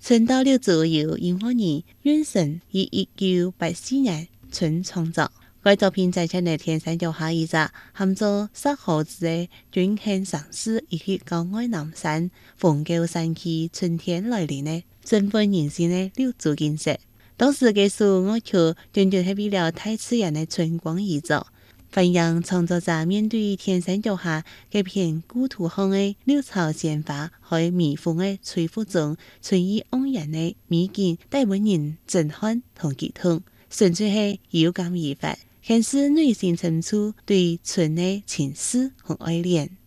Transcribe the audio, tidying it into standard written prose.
春到六组由英国人阮成于1984年春创作。该作品在前的天山脚下一只含着10毫子的军舰上市，以及高外南山逢高山区春天来临的振奋人心的六组景色。当时这首乐曲真正是为了太自然的春光而作，反映创作者面对天山脚下这片故土上的柳草鲜花和蜜蜂的吹拂中春意盎然的美景，带给人震撼同激动，纯粹是有感而发，显示内心深处对春的情思和爱恋。